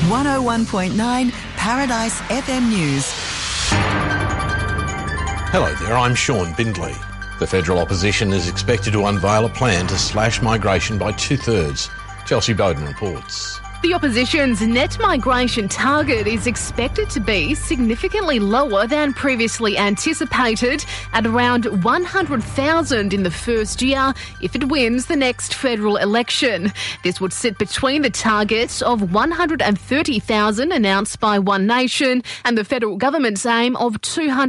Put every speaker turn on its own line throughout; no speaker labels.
101.9 Paradise FM News.
Hello there, I'm Sean Bindley. The federal opposition is expected to unveil a plan to slash migration by 2/3. Chelsea Bowden reports.
The opposition's net migration target is expected to be significantly lower than previously anticipated, at around 100,000 in the first year if it wins the next federal election. This would sit between the target of 130,000 announced by One Nation and the federal government's aim of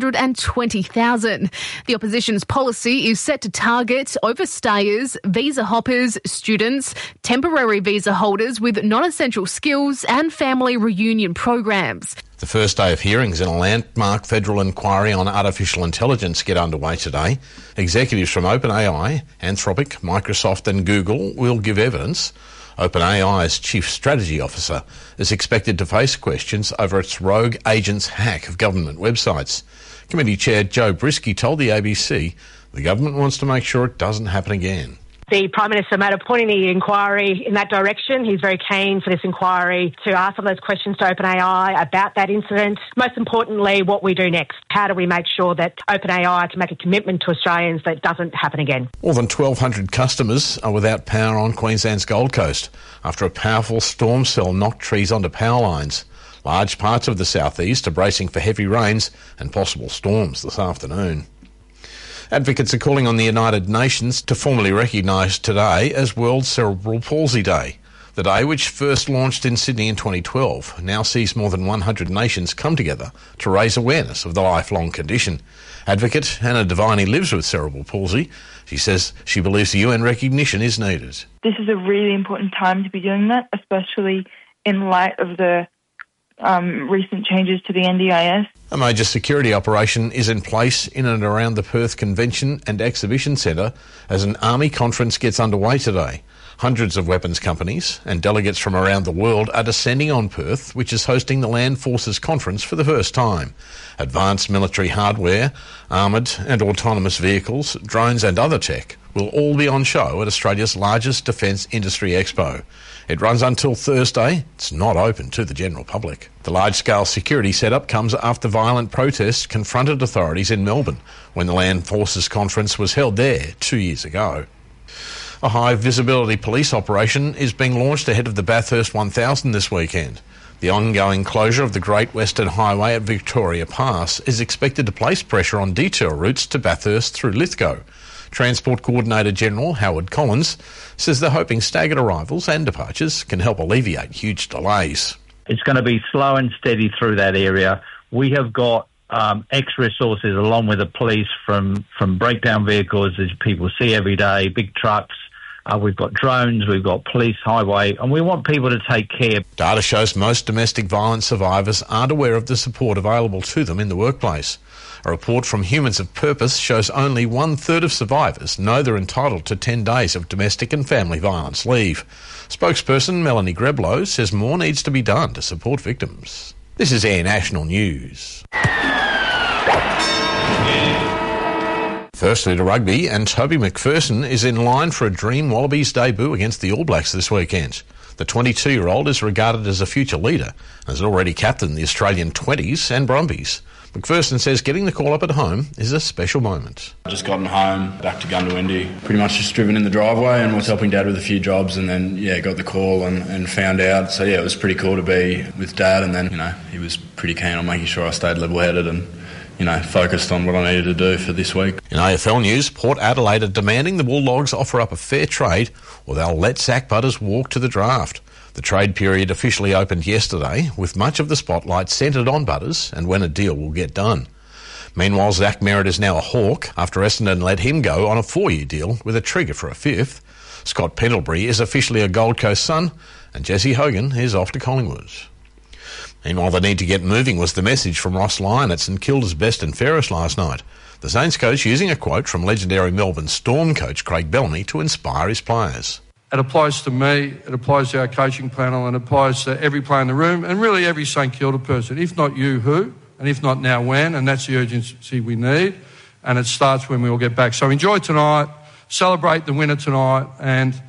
220,000. The opposition's policy is set to target overstayers, visa hoppers, students, temporary visa holders with non-essential skills and family reunion programs.
The first day of hearings in a landmark federal inquiry on artificial intelligence get underway today. Executives from OpenAI, Anthropic, Microsoft and Google will give evidence. OpenAI's chief strategy officer is expected to face questions over its rogue agent's hack of government websites. Committee Chair Joe Brisky told the ABC the government wants to make sure it doesn't happen again.
The Prime Minister made a point in the inquiry in that direction. He's very keen for this inquiry to ask some of those questions to OpenAI about that incident. Most importantly, what we do next. How do we make sure that OpenAI can make a commitment to Australians that it doesn't happen again?
More than 1,200 customers are without power on Queensland's Gold Coast after a powerful storm cell knocked trees onto power lines. Large parts of the southeast are bracing for heavy rains and possible storms this afternoon. Advocates are calling on the United Nations to formally recognise today as World Cerebral Palsy Day. The day, which first launched in Sydney in 2012, now sees more than 100 nations come together to raise awareness of the lifelong condition. Advocate Hannah Deviney lives with cerebral palsy. She says she believes the UN recognition is needed.
This is a really important time to be doing that, especially in light of the recent changes to the NDIS.
A major security operation is in place in and around the Perth Convention and Exhibition Centre as an army conference gets underway today. Hundreds of weapons companies and delegates from around the world are descending on Perth, which is hosting the Land Forces Conference for the first time. Advanced military hardware, armoured and autonomous vehicles, drones and other tech will all be on show at Australia's largest defence industry expo. It runs until Thursday. It's not open to the general public. The large-scale security setup comes after violent protests confronted authorities in Melbourne when the Land Forces Conference was held there 2 years ago. A high-visibility police operation is being launched ahead of the Bathurst 1000 this weekend. The ongoing closure of the Great Western Highway at Victoria Pass is expected to place pressure on detour routes to Bathurst through Lithgow. Transport Coordinator General Howard Collins says they're hoping staggered arrivals and departures can help alleviate huge delays.
It's going to be slow and steady through that area. We have got extra resources along with the police from breakdown vehicles, as people see every day, big trucks. We've got drones, we've got police highway, and we want people to take care.
Data shows most domestic violence survivors aren't aware of the support available to them in the workplace. A report from Humans of Purpose shows only 1/3 of survivors know they're entitled to 10 days of domestic and family violence leave. Spokesperson Melanie Greblow says more needs to be done to support victims. This is Air National News. Firstly to rugby, and Toby McPherson is in line for a dream Wallabies debut against the All Blacks this weekend. The 22-year-old is regarded as a future leader and has already captained the Australian 20s and Brumbies. McPherson says getting the call up at home is a special moment.
I just gotten home, back to Goondiwindi, pretty much just driven in the driveway and was helping Dad with a few jobs, and then, got the call and found out. So, it was pretty cool to be with Dad, and then, he was pretty keen on making sure I stayed level-headed and focused on what I needed to do for this week.
In AFL news, Port Adelaide are demanding the Bulldogs offer up a fair trade or they'll let Zach Butters walk to the draft. The trade period officially opened yesterday, with much of the spotlight centred on Butters and when a deal will get done. Meanwhile, Zach Merritt is now a Hawk after Essendon let him go on a 4-year deal with a trigger for a 5th. Scott Pendlebury is officially a Gold Coast Sun, and Jesse Hogan is off to Collingwood. Meanwhile, the need to get moving was the message from Ross Lyon at St Kilda's Best and Fairest last night. The Saints coach using a quote from legendary Melbourne Storm coach Craig Bellamy to inspire his players.
It applies to me, it applies to our coaching panel, and it applies to every player in the room, and really every St Kilda person. If not you, who? And if not now, when? And that's the urgency we need, and it starts when we all get back. So enjoy tonight, celebrate the winner tonight, and